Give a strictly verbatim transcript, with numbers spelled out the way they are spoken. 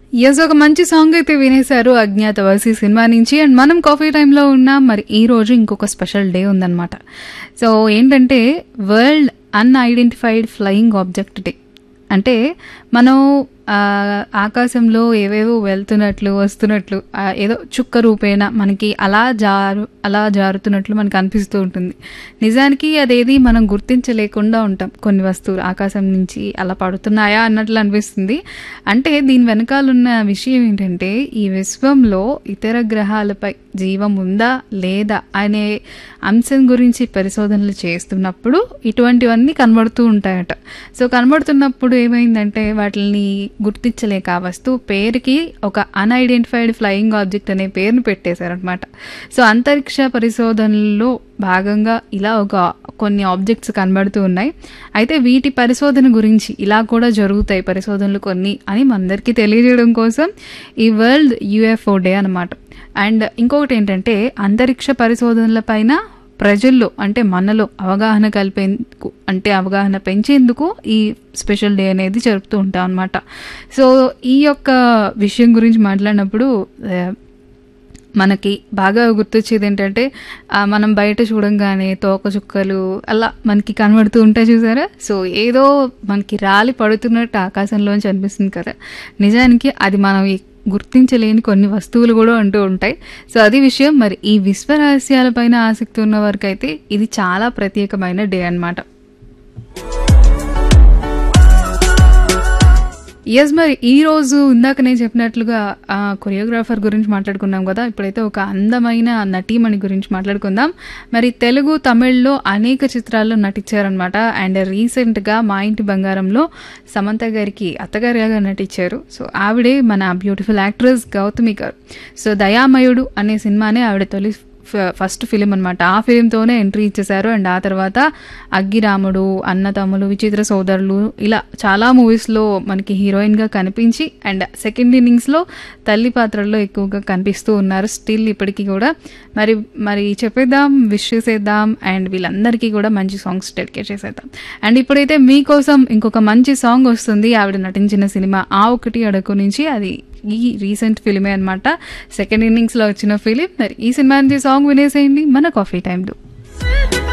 Yes, ఒక మంచి song అయితే వినేశారు 'అజ్ఞాతవాసి' సినిమా నుంచి. అండ్ మనం కాఫీ టైంలో ఉన్నాం. మరి ఈ రోజు ఇంకొక స్పెషల్ డే ఉందన్నమాట. సో ఏంటంటే world unidentified flying object day. అంటే మనం ఆ, ఆకాశంలో ఏవేవో వెళ్తున్నట్లు వస్తున్నట్లు ఆ, ఏదో చుక్క రూపేణ మనకి అలా జారు అలా జారుతున్నట్లు మనకు అనిపిస్తూ ఉంటుంది. నిజానికి అదేది మనం గుర్తించలేకుండా ఉంటాం. కొన్ని వస్తువులు ఆకాశం నుంచి అలా పడుతున్నాయా అన్నట్లు అనిపిస్తుంది. అంటే దీని వెనకాలన్న విషయం ఏంటంటే ఈ విశ్వంలో ఇతర గ్రహాలపై జీవం ఉందా లేదా అనే అంశం గురించి పరిశోధనలు చేస్తున్నప్పుడు ఇటువంటివన్నీ కనబడుతూ ఉంటాయట. సో కనబడుతున్నప్పుడు ఏమైందంటే వాటిని గుర్తించలేక ఆ వస్తువు పేరుకి ఒక అన్ఐడెంటిఫైడ్ ఫ్లయింగ్ ఆబ్జెక్ట్ అనే పేరును పెట్టేశారనమాట. సో అంతరిక్ష పరిశోధనల్లో భాగంగా ఇలా ఒక కొన్ని ఆబ్జెక్ట్స్ కనబడుతూ ఉన్నాయి. అయితే వీటి పరిశోధన గురించి ఇలా కూడా జరుగుతాయి పరిశోధనలు కొన్ని అని మనందరికీ తెలియజేయడం కోసం ఈ వరల్డ్ యూఎఫ్ఓ డే అనమాట. అండ్ ఇంకొకటి ఏంటంటే అంతరిక్ష పరిశోధనల పైన ప్రజల్లో అంటే మనలో అవగాహన కల్పేందుకు అంటే అవగాహన పెంచేందుకు ఈ స్పెషల్ డే అనేది జరుపుతూ ఉంటాం అనమాట. సో ఈ యొక్క విషయం గురించి మాట్లాడినప్పుడు మనకి బాగా గుర్తొచ్చేది ఏంటంటే మనం బయట చూడంగానే తోక చుక్కలు అలా మనకి కనబడుతూ ఉంటాయి చూసారా. సో ఏదో మనకి రాలి పడుతున్నట్టు ఆకాశంలోంచి అనిపిస్తుంది కదా. నిజానికి అది మనం గుర్తించలేని కొన్ని వస్తువులు కూడా అంటూ ఉంటాయి. సో అది విషయం. మరి ఈ విశ్వ రహస్యాలపైన ఆసక్తి ఉన్న వారికి అయితే ఇది చాలా ప్రత్యేకమైన డే అన్నమాట. ఎస్, మరి ఈ రోజు ఇందాక నేను చెప్పినట్లుగా కొరియోగ్రాఫర్ గురించి మాట్లాడుకున్నాం కదా. ఇప్పుడైతే ఒక అందమైన నటీమణి గురించి మాట్లాడుకుందాం. మరి తెలుగు తమిళ్లో అనేక చిత్రాల్లో నటించారనమాట. అండ్ రీసెంట్గా మా ఇంటి బంగారంలో సమంత గారికి అత్తగారిగా నటించారు. సో ఆవిడే మన బ్యూటిఫుల్ యాక్ట్రెస్ గౌతమి గారు. సో దయామయుడు అనే సినిమానే ఆవిడ తొలి ఫస్ట్ ఫిలిం అనమాట. ఆ ఫిలింతోనే ఎంట్రీ ఇచ్చేశారు. అండ్ ఆ తర్వాత అగ్గిరాముడు, అన్నతమ్ములు, విచిత్ర సోదరులు ఇలా చాలా మూవీస్లో మనకి హీరోయిన్గా కనిపించి అండ్ సెకండ్ ఇన్నింగ్స్లో తల్లి పాత్రల్లో ఎక్కువగా కనిపిస్తూ ఉన్నారు స్టిల్ ఇప్పటికీ కూడా. మరి మరి చెప్పేద్దాం, విష్ చేసేద్దాం అండ్ వీళ్ళందరికీ కూడా మంచి సాంగ్స్ డెడికేట్ చేసేద్దాం. అండ్ ఇప్పుడైతే మీకోసం ఇంకొక మంచి సాంగ్ వస్తుంది. ఆవిడ నటించిన సినిమా ఆ ఒకటి అడుగు నుంచి. అది ఈ రీసెంట్ ఫిలిమే అనమాట, సెకండ్ ఇన్నింగ్స్లో వచ్చిన ఫిలిం. మరి ఈ సినిమా నుంచి సాంగ్ వినేసేయండి మన కాఫీ టైంలో.